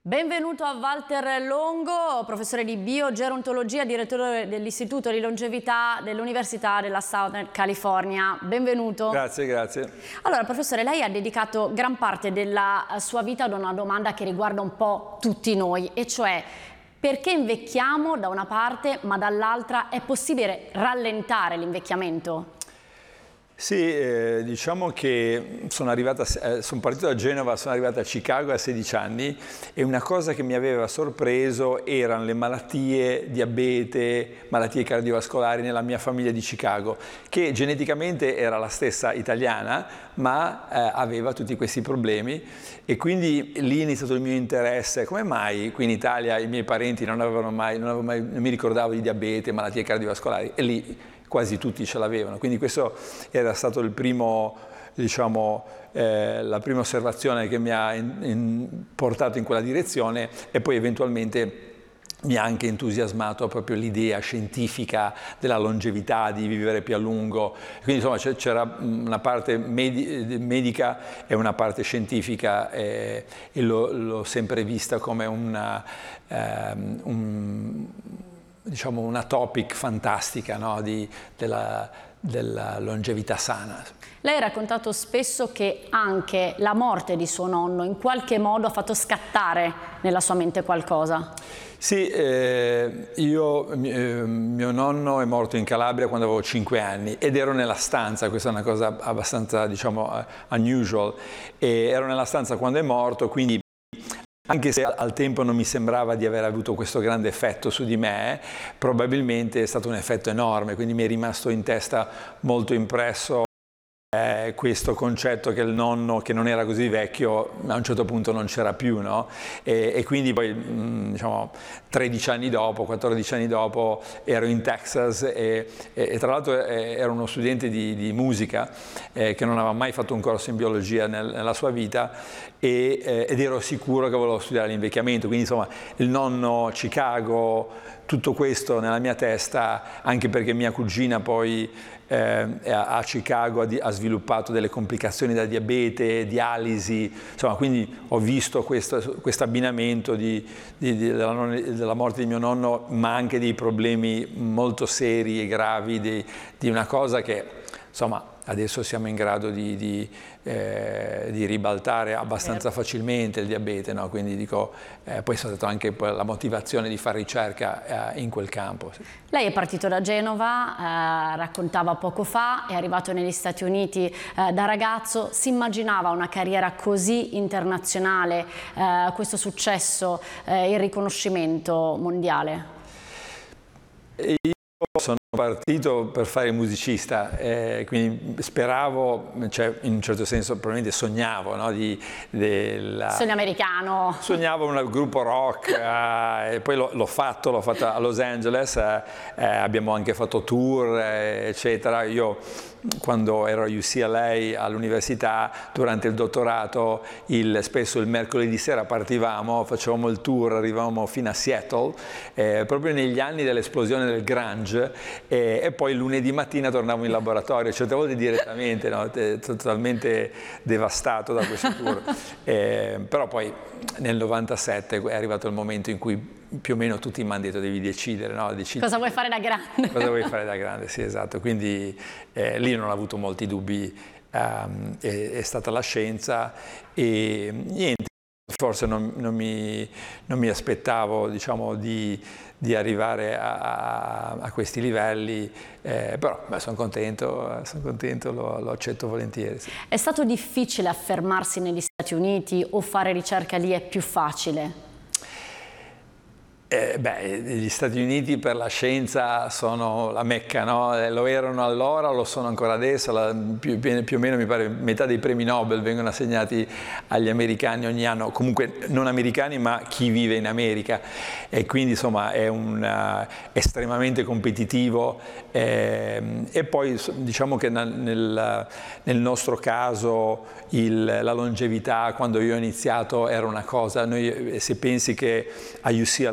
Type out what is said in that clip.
Benvenuto a Walter Longo, professore di biogerontologia, direttore dell'Istituto di Longevità dell'Università della Southern California. Benvenuto. Grazie, grazie. Allora, professore, lei ha dedicato gran parte della sua vita ad una domanda che riguarda un po' tutti noi, e cioè: perché invecchiamo da una parte, ma dall'altra è possibile rallentare l'invecchiamento? Sì, diciamo che sono partito da Genova, sono arrivato a Chicago a 16 anni e una cosa che mi aveva sorpreso erano le malattie, diabete, malattie cardiovascolari nella mia famiglia di Chicago, che geneticamente era la stessa italiana, ma aveva tutti questi problemi, e quindi lì è iniziato il mio interesse. Come mai qui in Italia i miei parenti non mi ricordavo di diabete, malattie cardiovascolari, e lì quasi tutti ce l'avevano, quindi questo era stato il primo, diciamo, la prima osservazione che mi ha portato in quella direzione, e poi eventualmente mi ha anche entusiasmato proprio l'idea scientifica della longevità, di vivere più a lungo. Quindi insomma c'era una parte medica e una parte scientifica, e l'ho sempre vista come diciamo una topic fantastica, no? della longevità sana. Lei ha raccontato spesso che anche la morte di suo nonno in qualche modo ha fatto scattare nella sua mente qualcosa. Sì, mio nonno è morto in Calabria quando avevo 5 anni ed ero nella stanza. Questa è una cosa abbastanza, diciamo, unusual, e ero nella stanza quando è morto, quindi anche se al tempo non mi sembrava di aver avuto questo grande effetto su di me, probabilmente è stato un effetto enorme, quindi mi è rimasto in testa molto impresso questo concetto che il nonno, che non era così vecchio, a un certo punto non c'era più, no? E quindi poi, diciamo, 13 anni dopo, 14 anni dopo, ero in Texas e tra l'altro ero uno studente di musica che non aveva mai fatto un corso in biologia nella sua vita, ed ero sicuro che volevo studiare l'invecchiamento, quindi insomma il nonno, Chicago, tutto questo nella mia testa, anche perché mia cugina poi a Chicago ha sviluppato delle complicazioni da diabete, dialisi, insomma, quindi ho visto questo abbinamento della morte di mio nonno, ma anche dei problemi molto seri e gravi di una cosa che, insomma, adesso siamo in grado di ribaltare abbastanza facilmente il diabete, no? Quindi dico, poi è stata anche la motivazione di fare ricerca in quel campo. Sì. Lei è partito da Genova, raccontava poco fa, è arrivato negli Stati Uniti da ragazzo. Si immaginava una carriera così internazionale, questo successo, il riconoscimento mondiale? Sono partito per fare il musicista, quindi speravo, cioè in un certo senso probabilmente sognavo, no? Sogno americano. Sognavo un gruppo rock, e poi l'ho fatto a Los Angeles, abbiamo anche fatto tour, eccetera. Io quando ero a UCLA all'università, durante il dottorato, spesso il mercoledì sera partivamo, facevamo il tour, arrivavamo fino a Seattle, proprio negli anni dell'esplosione del grunge, e poi lunedì mattina tornavo in laboratorio, certe volte direttamente, no? Totalmente devastato da questo tour. Però poi nel 97 è arrivato il momento in cui più o meno tutti mi hanno detto: devi decidere, no? Cosa vuoi fare da grande? Cosa vuoi fare da grande, sì, esatto. Quindi lì non ho avuto molti dubbi, è stata la scienza, e niente, forse non mi aspettavo, diciamo, di arrivare a questi livelli, però sono contento, lo accetto volentieri. Sì. È stato difficile affermarsi negli Stati Uniti, o fare ricerca lì è più facile? Gli Stati Uniti per la scienza sono la Mecca, no? Lo erano allora, lo sono ancora adesso. Più o meno mi pare metà dei premi Nobel vengono assegnati agli americani ogni anno, comunque non americani ma chi vive in America, e quindi insomma è estremamente competitivo, e poi diciamo che nel nostro caso la longevità, quando io ho iniziato, era una cosa, se pensi che a UCLA